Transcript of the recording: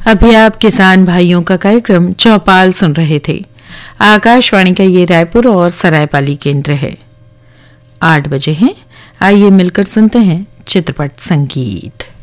अभी आप किसान भाइयों का कार्यक्रम चौपाल सुन रहे थे। आकाशवाणी का ये रायपुर और सरायपाली केंद्र है। 8 बजे हैं। आइए मिलकर सुनते हैं चित्रपट संगीत।